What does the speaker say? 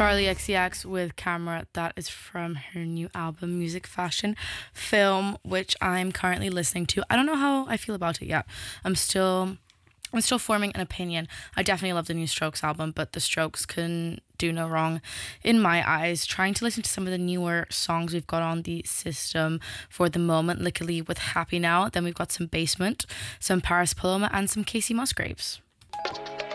Charlie XCX with Camera. That is from her new album, Music Fashion Film, which I'm currently listening to. I don't know how I feel about it yet. I'm still forming an opinion. I definitely love the new Strokes album, but the Strokes can do no wrong in my eyes. Trying to listen to some of the newer songs we've got on the system for the moment, Lickily with Happy Now. Then we've got some Basement, some Paris Paloma, and some Casey Musgraves.